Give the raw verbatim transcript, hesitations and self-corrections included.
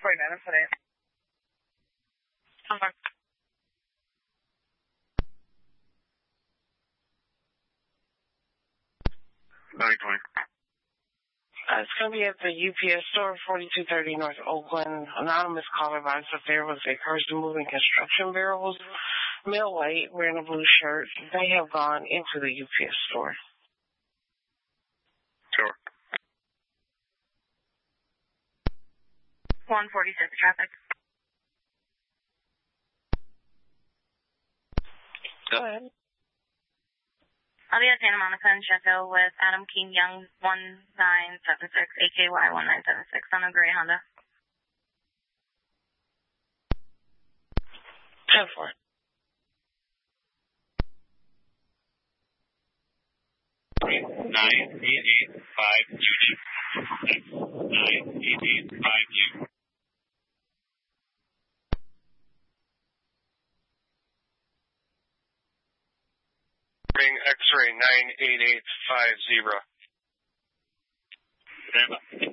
forty-nine, I'm putting it. Okay. nine twenty. Uh, it's going to be at the U P S store, forty-two thirty North Oakland. Anonymous caller advised that there was a person moving construction barrels, male white, wearing a blue shirt. They have gone into the U P S store. Sure. one forty-six traffic. Go ahead. I'll be at Santa Monica and Sheffield with Adam King Young one nine seven six, A K Y one nine seven six on a gray Honda. ten four. nine eight eight five unit. nine eight eight five unit. Ring X-ray nine eight eight five zero. Stand by.